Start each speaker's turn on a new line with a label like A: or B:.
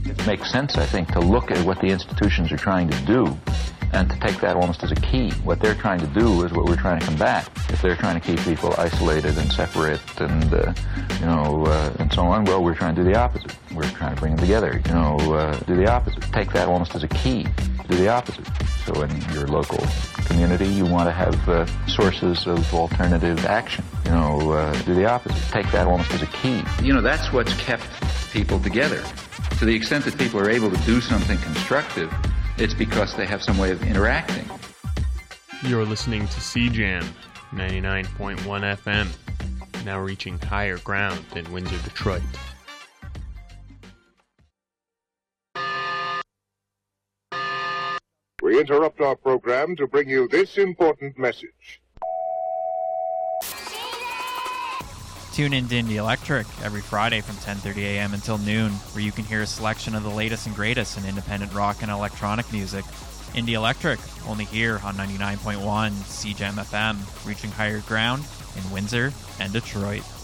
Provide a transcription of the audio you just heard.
A: It makes sense, I think, to look at what the institutions are trying to do and to take that almost as a key. What they're trying to do is what we're trying to combat. If they're trying to keep people isolated and separate and, and so on, well, we're trying to do the opposite. We're trying to bring them together, do the opposite. Take that almost as a key, do the opposite. So in your local community, you want to have sources of alternative action, do the opposite. Take that almost as a key. That's what's kept people together. To the extent that people are able to do something constructive, it's because they have some way of interacting.
B: You're listening to CJAM 99.1 FM, now reaching higher ground in Windsor, Detroit.
C: We interrupt our program to bring you this important message.
D: Tune in to Indie Electric every Friday from 10:30 a.m. until noon, where you can hear a selection of the latest and greatest in independent rock and electronic music. Indie Electric, only here on 99.1 CJAM FM, reaching higher ground in Windsor and Detroit.